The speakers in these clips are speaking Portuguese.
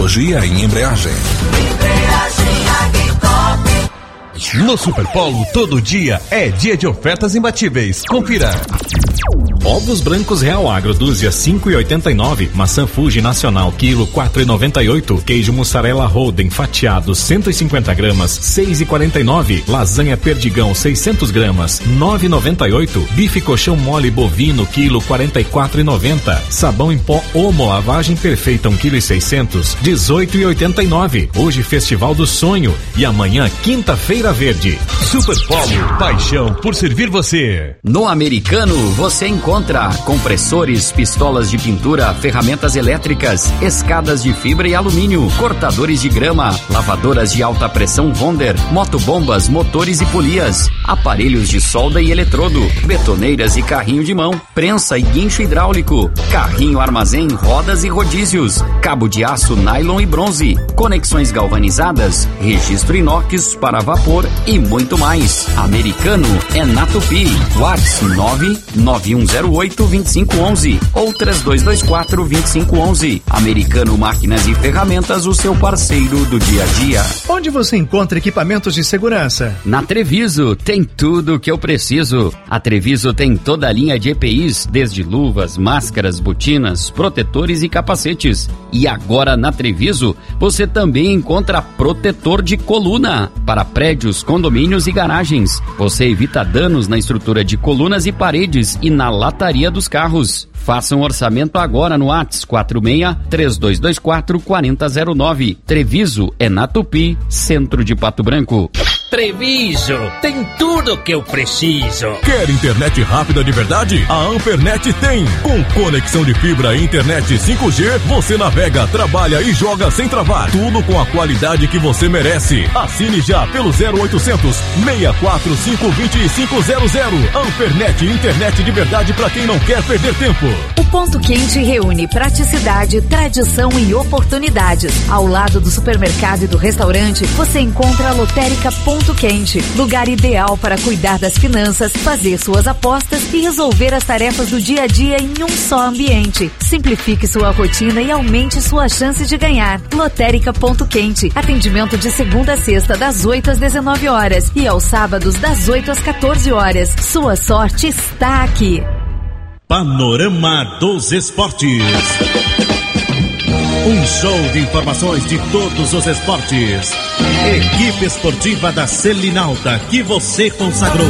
tecnologia em embreagem. No Superpolo, todo dia é dia de ofertas imbatíveis. Confira. Ovos brancos Real Agro, dúzia 5,89. Maçã Fuji Nacional, quilo 4,98. Queijo mussarela Holden fatiado 150 gramas, 6,49. Lasanha Perdigão 600 gramas, 9,98. Bife coxão mole bovino, quilo 44,90. Sabão em pó Omo lavagem perfeita 1,6 kg, 18,89. Hoje Festival do Sonho e amanhã Quinta-feira Verde. Superpolo, paixão por servir você. No Americano você encontra compressores, pistolas de pintura, ferramentas elétricas, escadas de fibra e alumínio, cortadores de grama, lavadoras de alta pressão Wonder, motobombas, motores e polias, aparelhos de solda e eletrodo, betoneiras e carrinho de mão, prensa e guincho hidráulico, carrinho armazém, rodas e rodízios, cabo de aço, nylon e bronze, conexões galvanizadas, registro inox para vapor e muito mais. Americano é na Tupi. WhatsApp 99108-2511 ou 3224-2511. Americano Máquinas e Ferramentas, o seu parceiro do dia a dia. Onde você encontra equipamentos de segurança? Na Treviso tem tudo o que eu preciso. A Treviso tem toda a linha de EPIs, desde luvas, máscaras, botinas, protetores e capacetes. E agora na Treviso você também encontra protetor de coluna para prédios, condomínios e garagens. Você evita danos na estrutura de colunas e paredes e na lataria dos carros. Faça um orçamento agora no WhatsApp 46-3224-4009. Treviso é na Tupi, centro de Pato Branco. Treviso, tem tudo que eu preciso. Quer internet rápida de verdade? A Ampernet tem. Com conexão de fibra e internet 5G, você navega, trabalha e joga sem travar. Tudo com a qualidade que você merece. Assine já pelo 0800 645 2500. Ampernet, internet de verdade para quem não quer perder tempo. O Ponto Quente reúne praticidade, tradição e oportunidades. Ao lado do supermercado e do restaurante, você encontra a lotérica Ponto Quente, lugar ideal para cuidar das finanças, fazer suas apostas e resolver as tarefas do dia a dia em um só ambiente. Simplifique sua rotina e aumente suas chances de ganhar. Lotérica Ponto Quente, atendimento de segunda a sexta das 8 às 19 horas e aos sábados das 8 às 14 horas. Sua sorte está aqui. Panorama dos Esportes. Um show de informações de todos os esportes. Equipe esportiva da Selinalta que você consagrou.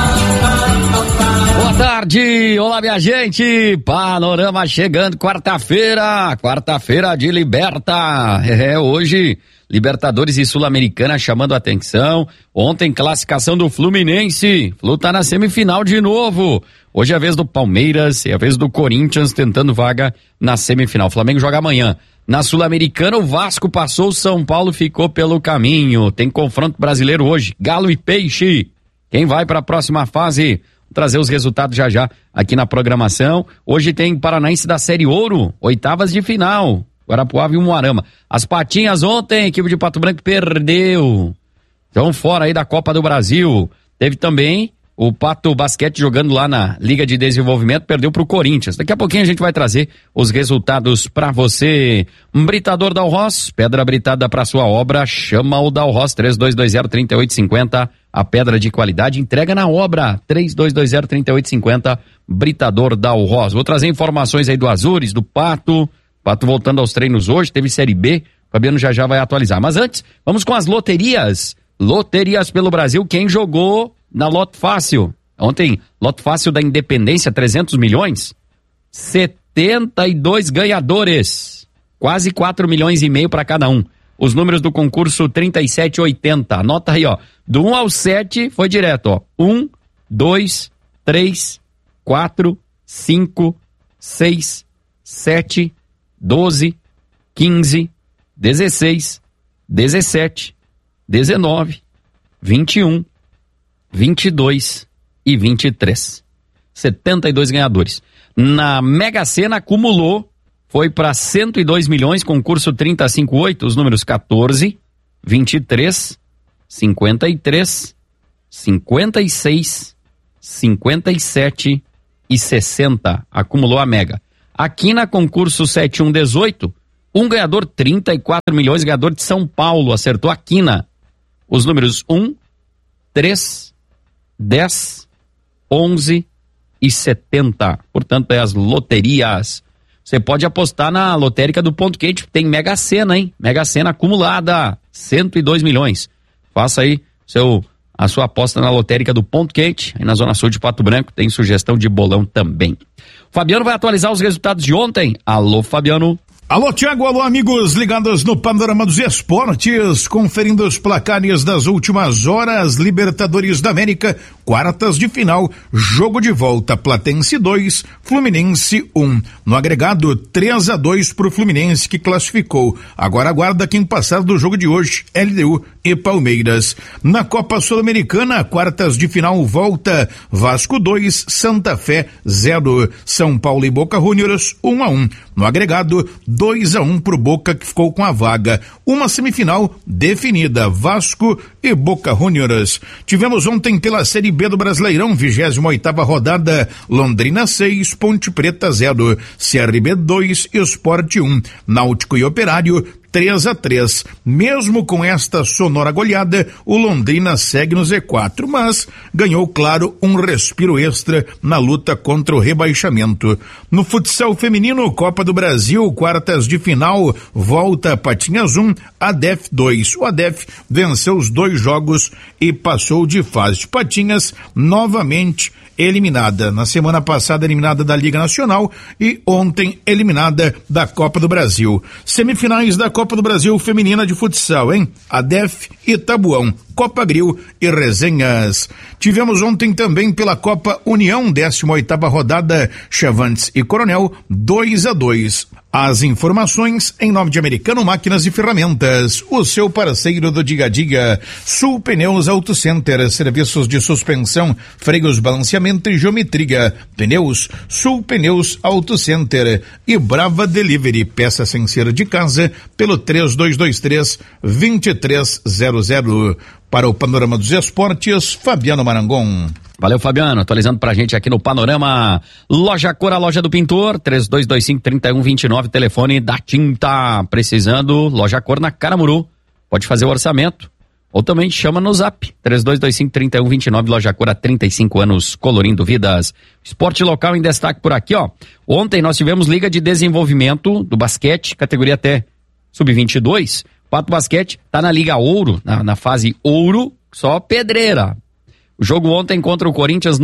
Boa tarde, olá minha gente, Panorama chegando, quarta-feira de Liberta, hoje Libertadores e Sul-Americana chamando a atenção, ontem classificação do Fluminense, Flu tá na semifinal de novo, hoje é a vez do Palmeiras e a vez do Corinthians tentando vaga na semifinal, o Flamengo joga amanhã. Na Sul-Americana, o Vasco passou, o São Paulo ficou pelo caminho. Tem confronto brasileiro hoje, Galo e Peixe. Quem vai para a próxima fase? Vou trazer os resultados já aqui na programação. Hoje tem Paranaense da Série Ouro, oitavas de final. Guarapuava e Umuarama. As Patinhas ontem, a equipe de Pato Branco perdeu. Estão fora aí da Copa do Brasil. Teve também o Pato Basquete jogando lá na Liga de Desenvolvimento, perdeu pro Corinthians. Daqui a pouquinho a gente vai trazer os resultados para você. Britador Dalros, pedra britada para sua obra, chama o Dalros, 3220-3850. A pedra de qualidade, entrega na obra, 3220-3850. Britador Dalros. Vou trazer informações aí do Azures, do Pato. Pato voltando aos treinos hoje, teve Série B. Fabiano já vai atualizar. Mas antes, vamos com as loterias. Loterias pelo Brasil, quem jogou na Loto Fácil. Ontem, Loto Fácil da Independência, 300 milhões. 72 ganhadores. Quase 4 milhões e meio para cada um. Os números do concurso 3780. Anota aí, ó. Do 1 ao 7 foi direto, ó. 1, 2, 3, 4, 5, 6, 7, 12, 15, 16, 17, 19, 21, 22 e 23. 72 ganhadores. Na Mega Sena acumulou, foi para 102 milhões, concurso 358, os números 14, 23, 53, 56, 57 e 60. Acumulou a Mega. Aqui na concurso 7118 Um ganhador, 34 milhões, ganhador de São Paulo, acertou a quina. Os números 1, 3, 10, 11 e 70. Portanto, é as loterias. Você pode apostar na lotérica do Ponto Quente, tem Mega Sena, hein? Mega Sena acumulada, 102 milhões. Faça aí a sua aposta na lotérica do Ponto Quente, aí na Zona Sul de Pato Branco, tem sugestão de bolão também. Fabiano vai atualizar os resultados de ontem. Alô, Fabiano. Alô, Thiago, alô, amigos ligados no Panorama dos Esportes, conferindo os placares das últimas horas. Libertadores da América, quartas de final, jogo de volta, Platense 2, Fluminense 1. No agregado, 3-2 pro Fluminense, que classificou. Agora aguarda quem passar do jogo de hoje, LDU e Palmeiras. Na Copa Sul-Americana, quartas de final, volta, Vasco 2, Santa Fé 0. São Paulo e Boca Juniors 1-1. No agregado, 2-1 pro Boca, que ficou com a vaga. Uma semifinal definida, Vasco e Boca Juniors. Tivemos ontem pela Série B do Brasileirão, 28ª rodada, Londrina 6, Ponte Preta 0, CRB 2, Sport 1, Náutico e Operário 3-3. Mesmo com esta sonora goleada, o Londrina segue no Z4, mas ganhou, claro, um respiro extra na luta contra o rebaixamento. No futsal feminino, Copa do Brasil, quartas de final, volta Patinhas 1, ADEF 2. O ADEF venceu os 2 jogos e passou de fase. Patinhas novamente eliminada. Na semana passada eliminada da Liga Nacional e ontem eliminada da Copa do Brasil. Semifinais da Copa do Brasil feminina de futsal, hein? ADEF e Tabuão, Copa Grill e Resenhas. Tivemos ontem também pela Copa União, 18ª rodada, Chavantes e Coronel, 2-2. As informações em nome de Americano Máquinas e Ferramentas, o seu parceiro do dia a dia. Sul Pneus Auto Center, serviços de suspensão, freios, balanceamento e geometria. Pneus, Sul Pneus Auto Center e Brava Delivery, peça sem ser de casa, pelo 3223-2300. Para o Panorama dos Esportes, Fabiano Marangon. Valeu, Fabiano. Atualizando pra gente aqui no Panorama. Loja Cor, a loja do pintor, 3225-3129, telefone da tinta. Precisando, Loja Cor na Caramuru. Pode fazer o orçamento. Ou também chama no Zap, 3225-3129, Loja Cor há 35 anos, colorindo vidas. Esporte local em destaque por aqui, ó. Ontem nós tivemos Liga de Desenvolvimento do basquete, categoria até sub-22. Pato Basquete tá na Liga Ouro, na fase Ouro, só pedreira. O jogo ontem contra o Corinthians,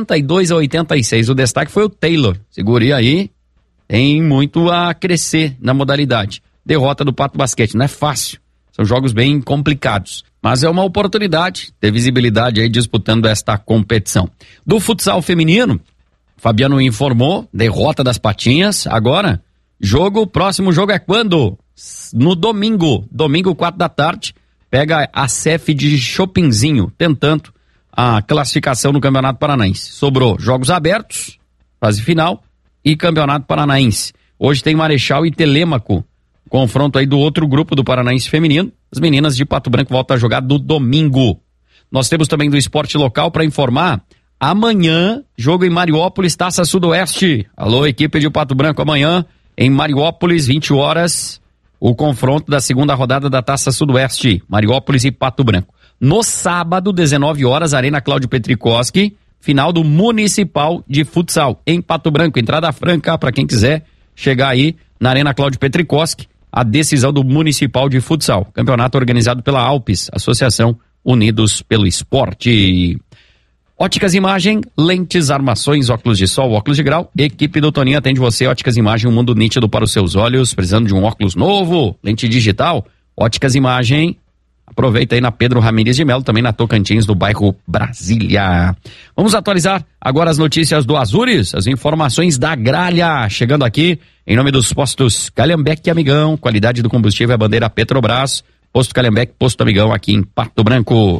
92-86. O destaque foi o Taylor. Segure aí, tem muito a crescer na modalidade. Derrota do Pato Basquete, não é fácil. São jogos bem complicados. Mas é uma oportunidade ter visibilidade aí disputando esta competição. Do futsal feminino, Fabiano informou, derrota das Patinhas. Agora, próximo jogo é quando? No domingo 4 da tarde, pega a CEF de Chopinzinho, tentando a classificação no Campeonato Paranaense. Sobrou jogos abertos, fase final, e Campeonato Paranaense. Hoje tem Marechal e Telêmaco, confronto aí do outro grupo do Paranaense feminino. As meninas de Pato Branco voltam a jogar no domingo. Nós temos também do esporte local para informar. Amanhã, jogo em Mariópolis, Taça Sudoeste. Alô, equipe de Pato Branco, amanhã em Mariópolis, 20 horas, o confronto da segunda rodada da Taça Sudoeste, Mariópolis e Pato Branco. No sábado, 19 horas, Arena Cláudio Petrikoski, final do Municipal de Futsal, em Pato Branco, entrada franca para quem quiser chegar aí na Arena Cláudio Petrikoski, a decisão do Municipal de Futsal, campeonato organizado pela Alpes, Associação Unidos pelo Esporte. Óticas Imagem, lentes, armações, óculos de sol, óculos de grau. Equipe do Toninho atende você. Óticas Imagem, um mundo nítido para os seus olhos. Precisando de um óculos novo, lente digital? Óticas Imagem. Aproveita aí na Pedro Ramírez de Melo, também na Tocantins, do bairro Brasília. Vamos atualizar agora as notícias do Azures, as informações da Gralha. Chegando aqui, em nome dos postos Calhambeque e Amigão, qualidade do combustível é a bandeira Petrobras. Posto Calhambeque, Posto Amigão, aqui em Pato Branco.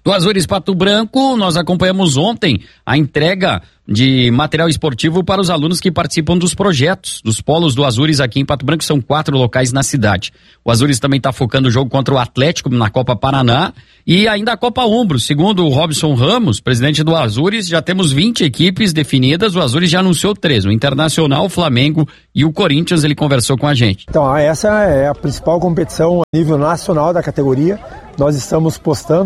Do Azures Pato Branco, nós acompanhamos ontem a entrega de material esportivo para os alunos que participam dos projetos, dos polos do Azures aqui em Pato Branco, são 4 locais na cidade. O Azures também está focando o jogo contra o Atlético na Copa Paraná e ainda a Copa Umbro. Segundo o Robson Ramos, presidente do Azures, já temos 20 equipes definidas, o Azures já anunciou 3, o Internacional, o Flamengo e o Corinthians, ele conversou com a gente. Então, essa é a principal competição a nível nacional da categoria. Nós estamos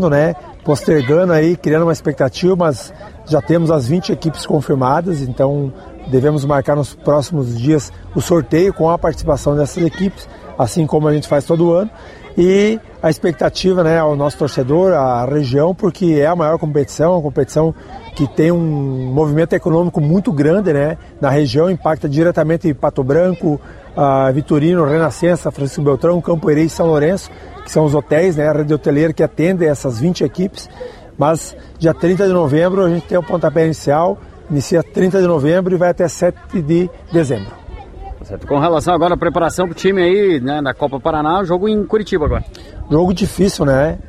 postergando aí, criando uma expectativa, mas já temos as 20 equipes confirmadas, então devemos marcar nos próximos dias o sorteio com a participação dessas equipes, assim como a gente faz todo ano. E a expectativa, ao nosso torcedor, à região, porque é a maior competição, uma competição que tem um movimento econômico muito grande, na região, impacta diretamente Pato Branco, Vitorino, Renascença, Francisco Beltrão, Campo Herê e São Lourenço, que são os hotéis, a rede hoteleira que atende essas 20 equipes. Mas dia 30 de novembro a gente tem o pontapé inicial, inicia 30 de novembro e vai até 7 de dezembro. Certo. Com relação agora à preparação para o time aí, da Copa Paraná, jogo em Curitiba agora. Jogo difícil,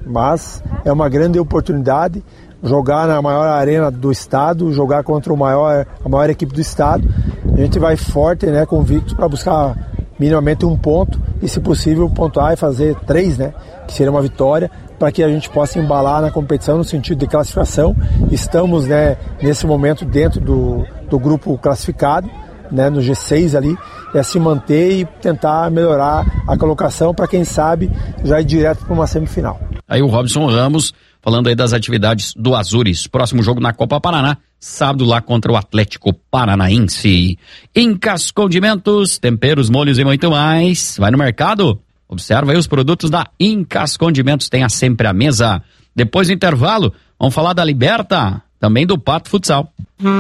mas é uma grande oportunidade jogar na maior arena do estado, jogar contra a maior equipe do estado. A gente vai forte, convicto para buscar minimamente um ponto e, se possível, pontuar e fazer 3, que seria uma vitória, para que a gente possa embalar na competição no sentido de classificação. Estamos, nesse momento dentro do grupo classificado, no G6 ali, é se manter e tentar melhorar a colocação para, quem sabe, já ir direto para uma semifinal. Aí o Robson Ramos falando aí das atividades do Azures. Próximo jogo na Copa Paraná, sábado lá contra o Atlético Paranaense. Incas Condimentos, temperos, molhos e muito mais. Vai no mercado? Observa aí os produtos da Incas Condimentos, tenha sempre à mesa. Depois do intervalo, vamos falar da Liberta, também do Pato Futsal.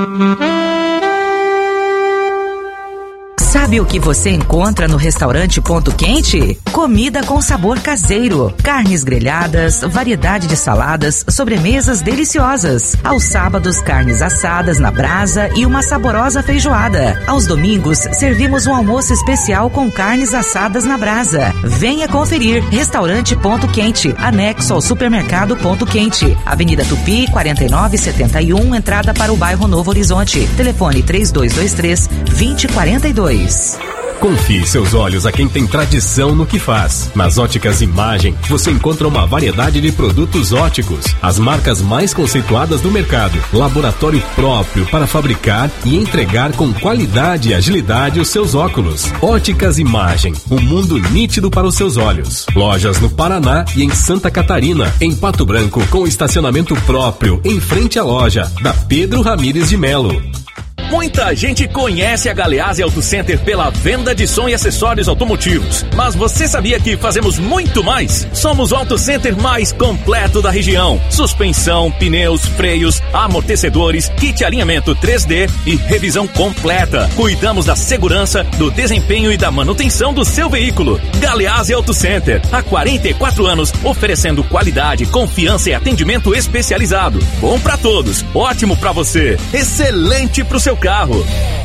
Sabe o que você encontra no restaurante Ponto Quente? Comida com sabor caseiro, carnes grelhadas, variedade de saladas, sobremesas deliciosas. Aos sábados, carnes assadas na brasa e uma saborosa feijoada. Aos domingos, servimos um almoço especial com carnes assadas na brasa. Venha conferir. Restaurante Ponto Quente, anexo ao supermercado Ponto Quente. Avenida Tupi, 4971, entrada para o bairro Novo Horizonte. Telefone 3223-2042. Confie seus olhos a quem tem tradição no que faz. Nas Óticas Imagem, você encontra uma variedade de produtos óticos, as marcas mais conceituadas do mercado, laboratório próprio para fabricar e entregar com qualidade e agilidade os seus óculos. Óticas Imagem, um mundo nítido para os seus olhos. Lojas no Paraná e em Santa Catarina, em Pato Branco, com estacionamento próprio em frente à loja da Pedro Ramires de Melo. Muita gente conhece a Galeazzi Auto Center pela venda de som e acessórios automotivos. Mas você sabia que fazemos muito mais? Somos o Auto Center mais completo da região. Suspensão, pneus, freios, amortecedores, kit alinhamento 3D e revisão completa. Cuidamos da segurança, do desempenho e da manutenção do seu veículo. Galeazzi Auto Center, há 44 anos, oferecendo qualidade, confiança e atendimento especializado. Bom pra todos, ótimo pra você, excelente pro seu carro.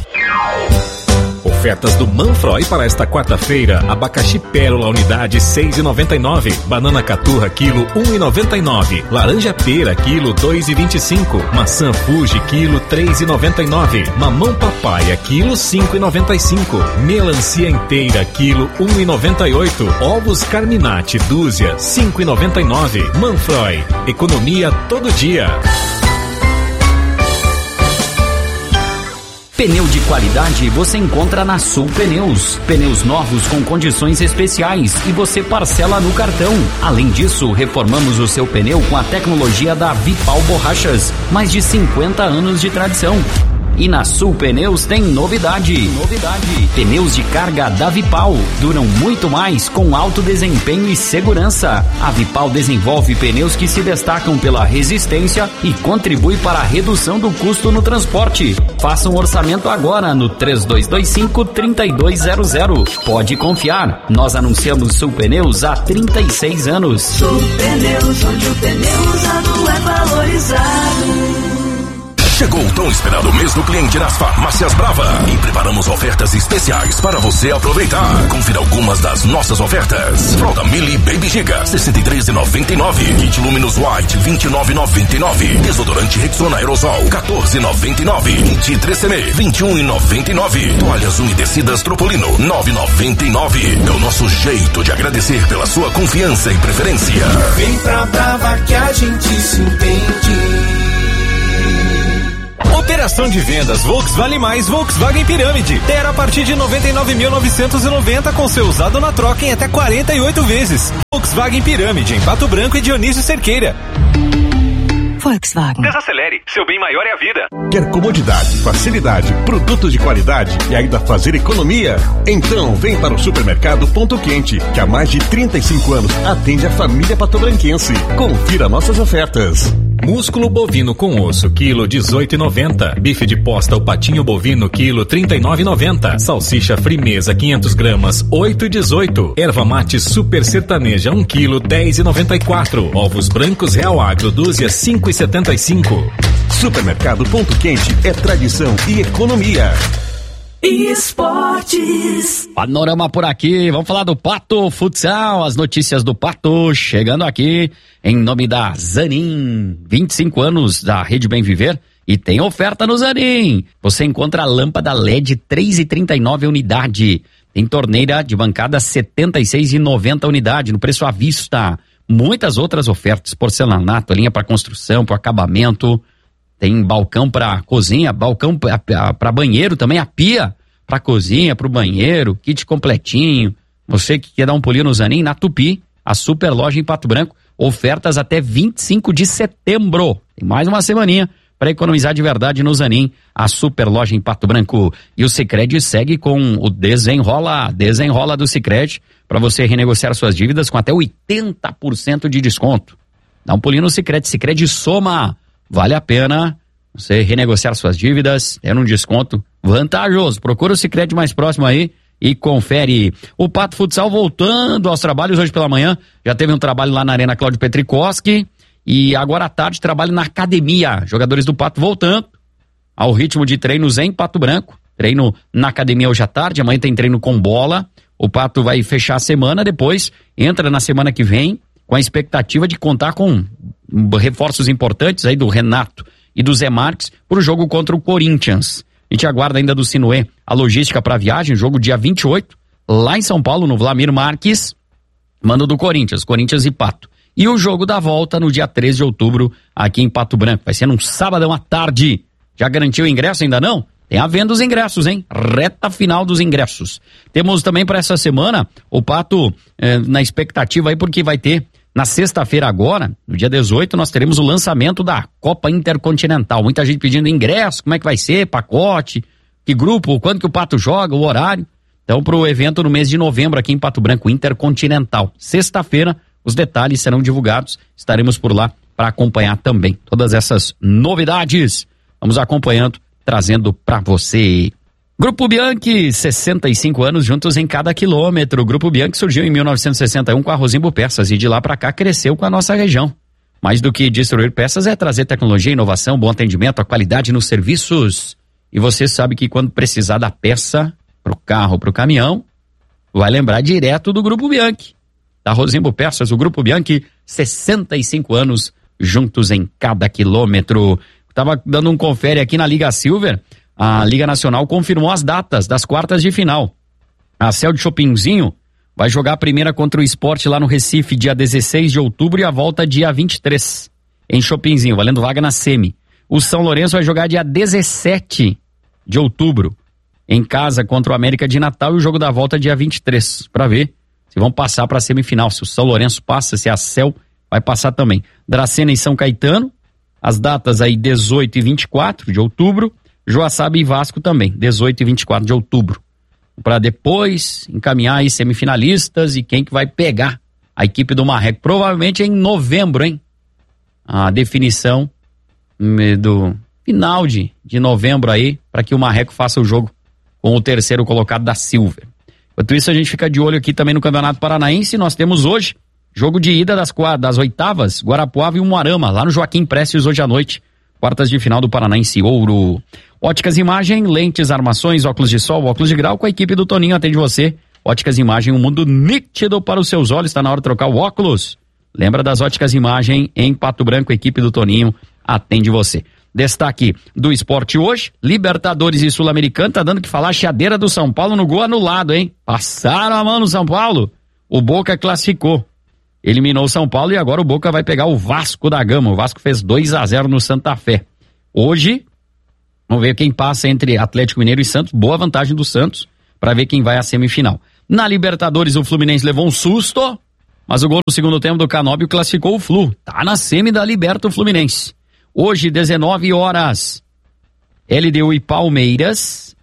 Ofertas do Manfroy para esta quarta-feira: abacaxi pérola unidade 6,99, banana caturra quilo 1,99, laranja pera quilo 2,25, maçã Fuji quilo 3,99, mamão papaya quilo 5,95, melancia inteira quilo 1,98, ovos Carminati dúzia 5,99. Manfroy, economia todo dia. Pneu de qualidade você encontra na Sul Pneus. Pneus novos com condições especiais e você parcela no cartão. Além disso, reformamos o seu pneu com a tecnologia da Vipal Borrachas. Mais de 50 anos de tradição. E na Sul Pneus tem novidade. Pneus de carga da Vipal duram muito mais com alto desempenho e segurança. A Vipal desenvolve pneus que se destacam pela resistência e contribui para a redução do custo no transporte. Faça um orçamento agora no 3225-3200. Pode confiar, nós anunciamos Sul Pneus há 36 anos. Sul Pneus, onde o pneu usado é valorizado. Chegou o tão esperado mês do cliente nas Farmácias Brava e preparamos ofertas especiais para você aproveitar. Confira algumas das nossas ofertas. Fralda Mili Baby Giga, R$ 63,99. Kit Luminous White, R$ 29,99. Desodorante Rexona Aerosol, R$ 14,99. Kit 3CM, R$ 21,99. Toalhas umedecidas Tropolino, R$ 9,99. É o nosso jeito de agradecer pela sua confiança e preferência. Vem pra Brava que a gente se entende. Operação de vendas Volkswagen mais Volkswagen Pirâmide. Ter a partir de 99.990 com seu usado na troca em até 48 vezes. Volkswagen Pirâmide em Pato Branco e Dionísio Cerqueira. Volkswagen. Desacelere, seu bem maior é a vida. Quer comodidade, facilidade, produtos de qualidade e ainda fazer economia? Então vem para o Supermercado Ponto Quente, que há mais de 35 anos atende a família patobranquense. Confira nossas ofertas. Músculo bovino com osso, quilo 18,90. Bife de posta ou patinho bovino, quilo 39,90. Salsicha frimeza 500 gramas, 8,18. Erva mate super sertaneja, 1 quilo 10,94. Ovos brancos Real Agro, dúzia 5,75. Supermercado Ponto Quente é tradição e economia. Esportes. Panorama por aqui, vamos falar do Pato Futsal, as notícias do Pato chegando aqui em nome da Zanin, 25 anos da Rede Bem Viver e tem oferta no Zanin. Você encontra a lâmpada LED 3,39 unidade, tem torneira de bancada 76,90 unidade no preço à vista. Muitas outras ofertas, porcelanato, linha para construção, para acabamento. Tem balcão para cozinha, balcão para banheiro também, a pia para cozinha, para o banheiro, kit completinho. Você que quer dar um pulinho no Zanin, na Tupi, a super loja em Pato Branco, ofertas até 25 de setembro. Tem mais uma semaninha para economizar de verdade no Zanin, a super loja em Pato Branco. E o Sicredi segue com o desenrola do Sicredi para você renegociar suas dívidas com até 80% de desconto. Dá um pulinho no Sicredi, Sicredi Soma. Vale a pena você renegociar suas dívidas, tendo um desconto vantajoso. Procura o Sicredi mais próximo aí e confere. O Pato Futsal voltando aos trabalhos hoje pela manhã. Já teve um trabalho lá na Arena Cláudio Petrikoski e agora à tarde trabalho na academia. Jogadores do Pato voltando ao ritmo de treinos em Pato Branco. Treino na academia hoje à tarde, amanhã tem treino com bola. O Pato vai fechar a semana, depois entra na semana que vem com a expectativa de contar com reforços importantes aí do Renato e do Zé Marques para o jogo contra o Corinthians. A gente aguarda ainda do Sinuê a logística para a viagem, jogo dia 28, lá em São Paulo, no Vlamir Marques, mando do Corinthians e Pato. E o jogo da volta no dia 13 de outubro, aqui em Pato Branco. Vai ser num sábado à tarde. Já garantiu o ingresso ainda não? Tem a venda dos ingressos, hein? Reta final dos ingressos. Temos também para essa semana o Pato na expectativa aí, porque vai ter na sexta-feira agora, no dia 18, nós teremos o lançamento da Copa Intercontinental. Muita gente pedindo ingresso, como é que vai ser, pacote, que grupo, quando que o Pato joga, o horário. Então, pro evento no mês de novembro aqui em Pato Branco, Intercontinental. Sexta-feira, os detalhes serão divulgados, estaremos por lá para acompanhar também todas essas novidades. Vamos acompanhando, trazendo para você. Grupo Bianchi, 65 anos juntos em cada quilômetro. O Grupo Bianchi surgiu em 1961 com a Rosimbo Peças e de lá para cá cresceu com a nossa região. Mais do que distribuir peças é trazer tecnologia, inovação, bom atendimento, a qualidade nos serviços. E você sabe que quando precisar da peça pro carro, pro caminhão, vai lembrar direto do Grupo Bianchi. Da Rosimbo Peças, o Grupo Bianchi, 65 anos juntos em cada quilômetro. Tava dando um confere aqui na Liga Silver. A Liga Nacional confirmou as datas das quartas de final. A Céu de Chopinzinho vai jogar a primeira contra o Sport lá no Recife, dia 16 de outubro, e a volta dia 23, em Chopinzinho, valendo vaga na semi. O São Lourenço vai jogar dia 17 de outubro, em casa contra o América de Natal, e o jogo da volta dia 23, para ver se vão passar para a semifinal. Se o São Lourenço passa, se a Céu vai passar também. Dracena e São Caetano, as datas aí 18 e 24 de outubro, Joaçaba e Vasco também, 18 e 24 de outubro. Para depois encaminhar aí semifinalistas e quem que vai pegar a equipe do Marreco. Provavelmente em novembro, hein? A definição do final de novembro aí, para que o Marreco faça o jogo com o terceiro colocado da Silver. Enquanto isso, a gente fica de olho aqui também no Campeonato Paranaense. Nós temos hoje jogo de ida das oitavas, Guarapuava e Umuarama, lá no Joaquim Prestes hoje à noite. quartas de final do Paranaense Ouro. Óticas Imagem, lentes, armações, óculos de sol, óculos de grau, com a equipe do Toninho atende você. Óticas Imagem, um mundo nítido para os seus olhos, está na hora de trocar o óculos. Lembra das Óticas Imagem em Pato Branco, a equipe do Toninho atende você. Destaque do esporte hoje, Libertadores e Sul-Americano, tá dando que falar, chiadeira do São Paulo no gol anulado, hein? Passaram a mão no São Paulo, o Boca classificou. Eliminou o São Paulo e agora o Boca vai pegar o Vasco da Gama. O Vasco fez 2-0 no Santa Fé. Hoje, vamos ver quem passa entre Atlético Mineiro e Santos. Boa vantagem do Santos para ver quem vai à semifinal. Na Libertadores, o Fluminense levou um susto, mas o gol no segundo tempo do Canóbio classificou o Flu. Tá na semi da Liberta o Fluminense. Hoje, 19 horas, LDU e Palmeiras,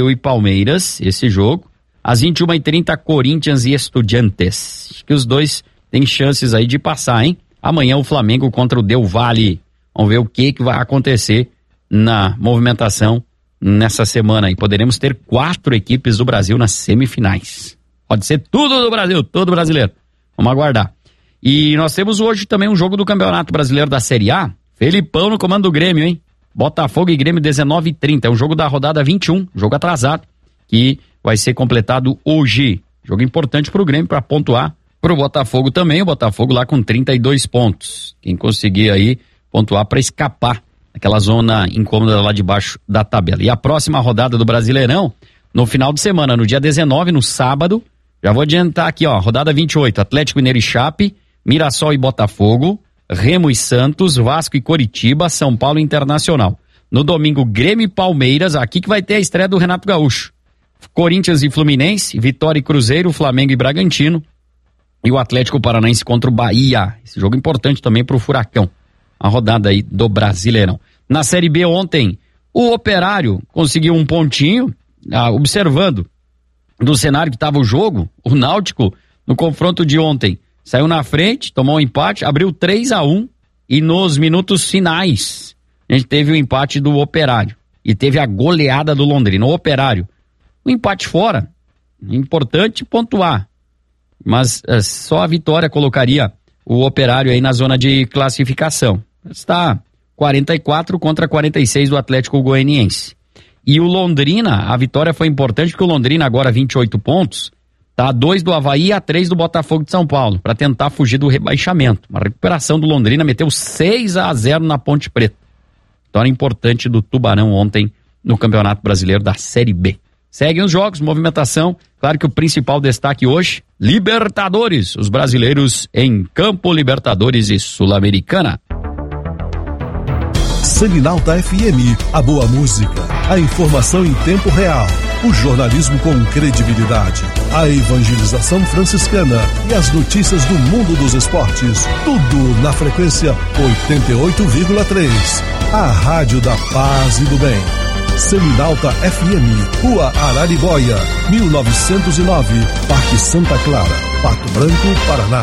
esse jogo. Às 21h30, Corinthians e Estudiantes. Acho que os dois têm chances aí de passar, hein? Amanhã o Flamengo contra o Del Valle. Vamos ver o que vai acontecer na movimentação nessa semana aí. Poderemos ter 4 equipes do Brasil nas semifinais. Pode ser tudo do Brasil, todo brasileiro. Vamos aguardar. E nós temos hoje também um jogo do Campeonato Brasileiro da Série A. Felipão no comando do Grêmio, hein? Botafogo e Grêmio 19h30. É um jogo da rodada 21, jogo atrasado, que vai ser completado hoje. Jogo importante pro Grêmio para pontuar. Pro Botafogo também, o Botafogo lá com 32 pontos. Quem conseguir aí pontuar para escapar daquela zona incômoda lá de baixo da tabela. E a próxima rodada do Brasileirão, no final de semana, no dia 19, no sábado, já vou adiantar aqui, ó, rodada 28, Atlético Mineiro e Chape, Mirassol e Botafogo, Remo e Santos, Vasco e Coritiba, São Paulo e Internacional. No domingo, Grêmio e Palmeiras, aqui que vai ter a estreia do Renato Gaúcho. Corinthians e Fluminense, Vitória e Cruzeiro, Flamengo e Bragantino, e o Atlético Paranaense contra o Bahia. Esse jogo importante também pro Furacão. A rodada aí do Brasileirão. Na Série B ontem, o Operário conseguiu um pontinho, observando do cenário que estava o jogo, o Náutico, no confronto de ontem, saiu na frente, tomou um empate, abriu 3-1 e nos minutos finais a gente teve o empate do Operário e teve a goleada do Londrina. O Operário, o empate fora, importante pontuar, mas só a vitória colocaria o Operário aí na zona de classificação. Está 44 contra 46 do Atlético Goianiense. E o Londrina, a vitória foi importante porque o Londrina agora 28 pontos, tá a 2 do Avaí e a 3 do Botafogo de São Paulo, para tentar fugir do rebaixamento. Uma recuperação do Londrina, meteu 6-0 na Ponte Preta. Vitória importante do Tubarão ontem no Campeonato Brasileiro da Série B. Seguem os jogos, movimentação. Claro que o principal destaque hoje, Libertadores, os brasileiros em campo, Libertadores e Sul-Americana. Selinalta FM, a boa música, a informação em tempo real, o jornalismo com credibilidade, a evangelização franciscana e as notícias do mundo dos esportes, tudo na frequência 88,3. A rádio da paz e do bem. Selinalta FM, Rua Araribóia, 1909, Parque Santa Clara, Pato Branco, Paraná.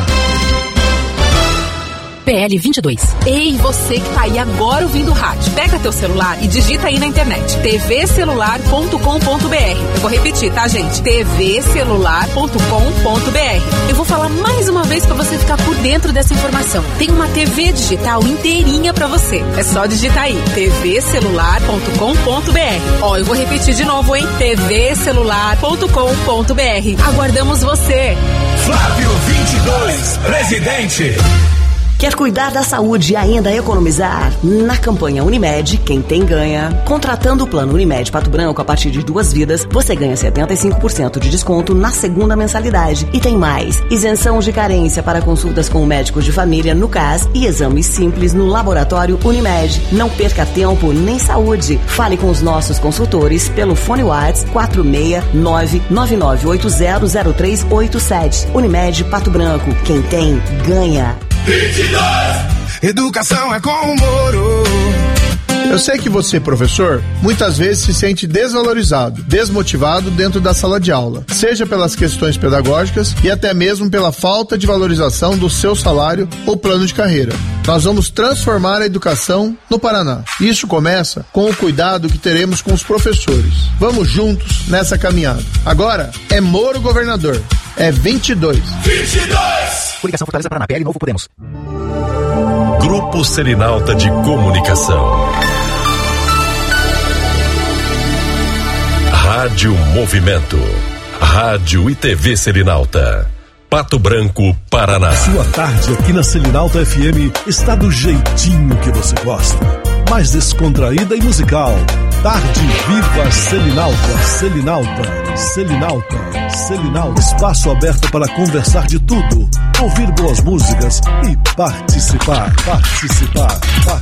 PL 22. Ei, você que tá aí agora ouvindo o rádio, pega teu celular e digita aí na internet, tvcelular.com.br. Eu vou repetir, tá, gente? tvcelular.com.br. Eu vou falar mais uma vez pra você ficar por dentro dessa informação. Tem uma TV digital inteirinha pra você. É só digitar aí, tvcelular.com.br. Ó, eu vou repetir de novo, hein? tvcelular.com.br. Aguardamos você. Flávio 22, presidente. Quer cuidar da saúde e ainda economizar? Na campanha Unimed, quem tem ganha. Contratando o plano Unimed Pato Branco a partir de 2 vidas, você ganha 75% de desconto na segunda mensalidade. E tem mais, isenção de carência para consultas com médicos de família no CAS e exames simples no laboratório Unimed. Não perca tempo nem saúde. Fale com os nossos consultores pelo fone WhatsApp 469-99800387. Unimed Pato Branco, quem tem ganha. 22. Educação é com o Moro. Eu sei que você, professor, muitas vezes se sente desvalorizado, desmotivado dentro da sala de aula, seja pelas questões pedagógicas e até mesmo pela falta de valorização do seu salário ou plano de carreira. Nós vamos transformar a educação no Paraná. Isso começa com o cuidado que teremos com os professores. Vamos juntos nessa caminhada. Agora é Moro governador. É 22. 22. Coligação Fortaleza Paraná, PL Novo Podemos. Grupo Selinalta de Comunicação. Rádio Movimento. Rádio e TV Selinalta. Pato Branco, Paraná. Sua tarde aqui na Selinalta FM está do jeitinho que você gosta. Mais descontraída e musical. Tarde Viva Selinalta. Selinalta. Selinalta. Selinalta. Espaço aberto para conversar de tudo, ouvir boas músicas e participar. Participar.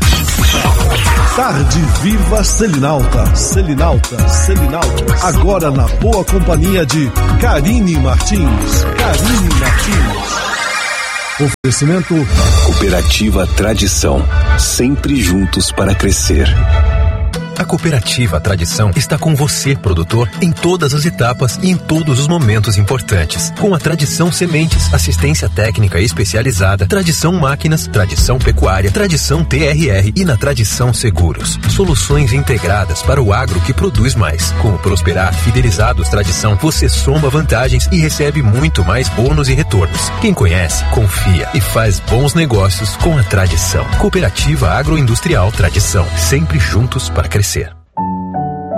Tarde Viva Selinalta. Selinalta. Selinalta. Agora na boa companhia de Karine Martins. Karine Martins. Oferecimento Cooperativa Tradição, sempre juntos para crescer. A Cooperativa Tradição está com você, produtor, em todas as etapas e em todos os momentos importantes. Com a Tradição Sementes, assistência técnica especializada, Tradição Máquinas, Tradição Pecuária, Tradição TRR e na Tradição Seguros. Soluções integradas para o agro que produz mais. Com o Prosperar Fidelizados Tradição, você soma vantagens e recebe muito mais bônus e retornos. Quem conhece, confia e faz bons negócios com a Tradição. Cooperativa Agroindustrial Tradição, sempre juntos para crescer.